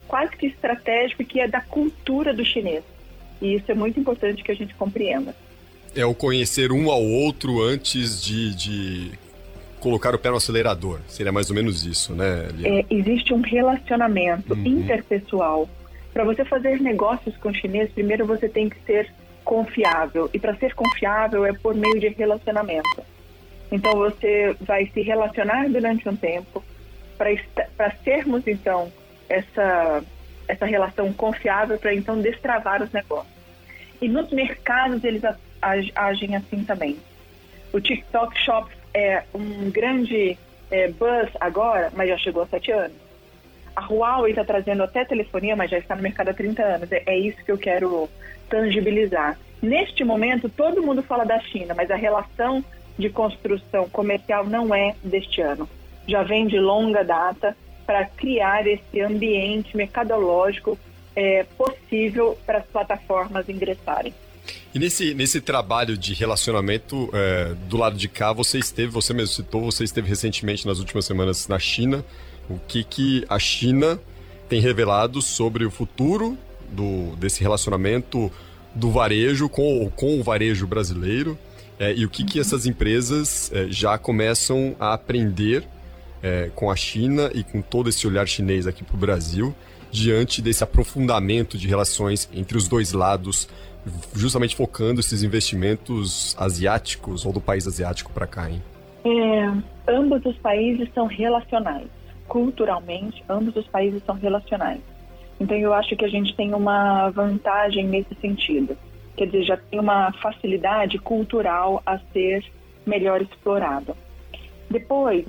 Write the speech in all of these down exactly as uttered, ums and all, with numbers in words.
quase que estratégico, que é da cultura do chinês. E isso é muito importante que a gente compreenda. É o conhecer um ao outro antes de, de colocar o pé no acelerador. Seria mais ou menos isso, né, Liana? É, existe um relacionamento uhum. interpessoal. Para você fazer negócios com o chinês, primeiro você tem que ser confiável. E para ser confiável é por meio de relacionamento. Então você vai se relacionar durante um tempo para sermos, então, essa, essa relação confiável para, então, destravar os negócios. E nos mercados eles agem assim também. O TikTok Shop é um grande é, buzz agora, mas já chegou há sete anos. A Huawei está trazendo até telefonia, mas já está no mercado há trinta anos. É, é isso que eu quero tangibilizar. Neste momento, todo mundo fala da China, mas a relação de construção comercial não é deste ano. Já vem de longa data para criar esse ambiente mercadológico é, possível para as plataformas ingressarem. E nesse, nesse trabalho de relacionamento, é, do lado de cá, você esteve, você mesmo citou, você esteve recentemente nas últimas semanas na China. O que, que a China tem revelado sobre o futuro do, desse relacionamento do varejo com, com o varejo brasileiro? É, e o que, que essas empresas é, já começam a aprender é, com a China e com todo esse olhar chinês aqui para o Brasil, diante desse aprofundamento de relações entre os dois lados, justamente focando esses investimentos asiáticos ou do país asiático para cá, hein? É, ambos os países são relacionais. Culturalmente, ambos os países são relacionais. Então, eu acho que a gente tem uma vantagem nesse sentido. Quer dizer, já tem uma facilidade cultural a ser melhor explorada. Depois,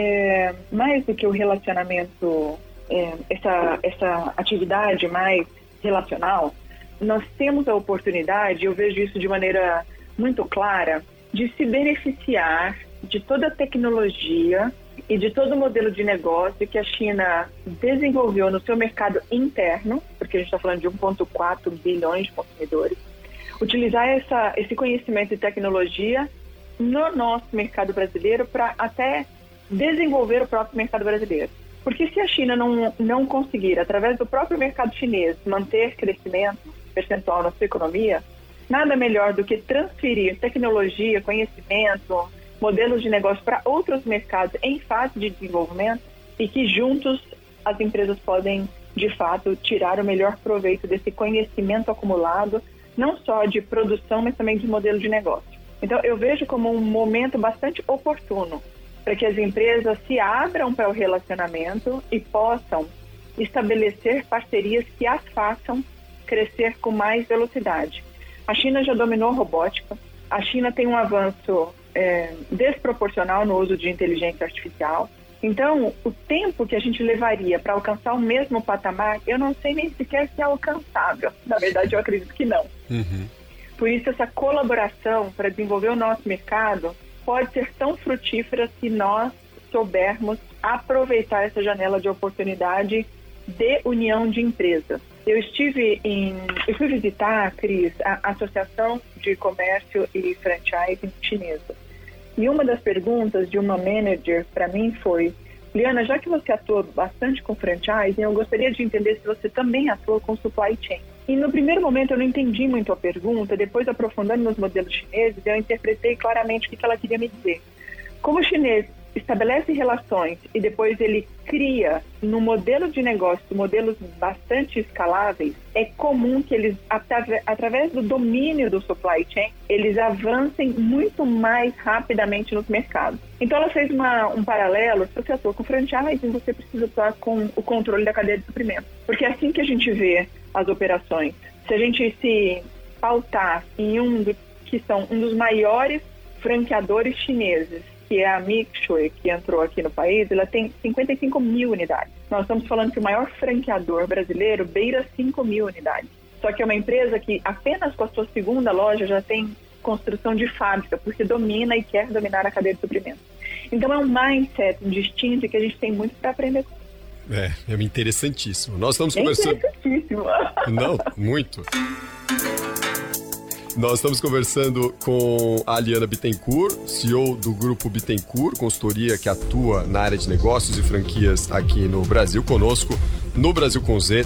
é, mais do que o relacionamento, é, essa, essa atividade mais relacional, nós temos a oportunidade, eu vejo isso de maneira muito clara, de se beneficiar de toda a tecnologia e de todo o modelo de negócio que a China desenvolveu no seu mercado interno, porque a gente está falando de um vírgula quatro bilhões de consumidores, utilizar essa, esse conhecimento e tecnologia no nosso mercado brasileiro para até desenvolver o próprio mercado brasileiro. Porque se a China não, não conseguir, através do próprio mercado chinês, manter crescimento percentual na sua economia, nada melhor do que transferir tecnologia, conhecimento, modelos de negócio para outros mercados em fase de desenvolvimento e que juntos as empresas podem, de fato, tirar o melhor proveito desse conhecimento acumulado, não só de produção, mas também de modelo de negócio. Então, eu vejo como um momento bastante oportuno para que as empresas se abram para o relacionamento e possam estabelecer parcerias que as façam crescer com mais velocidade. A China já dominou a robótica, a China tem um avanço é, desproporcional no uso de inteligência artificial. Então, o tempo que a gente levaria para alcançar o mesmo patamar, eu não sei nem sequer se é alcançável. Na verdade, eu acredito que não. Uhum. Por isso, essa colaboração para desenvolver o nosso mercado pode ser tão frutífera se nós soubermos aproveitar essa janela de oportunidade de união de empresas. Eu estive em... Eu fui visitar, Cris, a Associação de Comércio e Franchising Chinesa. E uma das perguntas de uma manager para mim foi: Liana, já que você atua bastante com franchising, eu gostaria de entender se você também atua com supply chain. E no primeiro momento eu não entendi muito a pergunta, depois aprofundando nos modelos chineses, eu interpretei claramente o que ela queria me dizer. Como o chinês estabelece relações e depois ele cria no modelo de negócio modelos bastante escaláveis, é comum que eles, através do domínio do supply chain, eles avancem muito mais rapidamente nos mercados. Então ela fez uma, um paralelo: se você atua com franchising, você precisa atuar com o controle da cadeia de suprimento. Porque é assim que a gente vê as operações. Se a gente se pautar em um do, que são um dos maiores franqueadores chineses, que é a Mixue, que entrou aqui no país, ela tem cinquenta e cinco mil unidades. Nós estamos falando que o maior franqueador brasileiro beira cinco mil unidades. Só que é uma empresa que apenas com a sua segunda loja já tem construção de fábrica, porque domina e quer dominar a cadeia de suprimento. Então é um mindset distinto que a gente tem muito para aprender com. É, é interessantíssimo. Nós estamos é conversando... interessantíssimo. Não, muito. Nós estamos conversando com a Liana Bittencourt, C E O do Grupo Bittencourt, consultoria que atua na área de negócios e franquias aqui no Brasil, conosco no Brasil com Z,